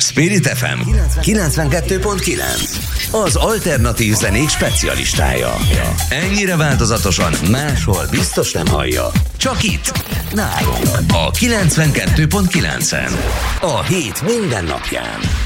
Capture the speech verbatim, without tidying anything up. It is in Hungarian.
Spirit ef em kilencvenkettő pont kilenc, az alternatív zenék specialistája. Ennyire változatosan máshol biztos nem hallja. Csak itt, nálunk, a kilencvenkettő pont kilencen. A hét minden napján.